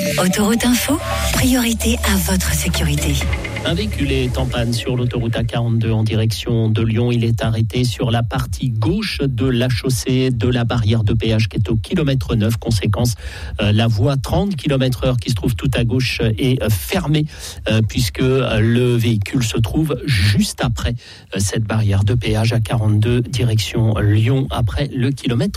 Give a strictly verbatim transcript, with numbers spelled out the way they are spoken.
Autoroute Info, priorité à votre sécurité. Un véhicule est en panne sur l'autoroute A quarante-deux en direction de Lyon. Il est arrêté sur la partie gauche de la chaussée de la barrière de péage qui est au kilomètre neuf. Conséquence, euh, la voie trente kilomètres heure qui se trouve tout à gauche est euh, fermée euh, puisque euh, le véhicule se trouve juste après euh, cette barrière de péage A quarante-deux direction Lyon après le kilomètre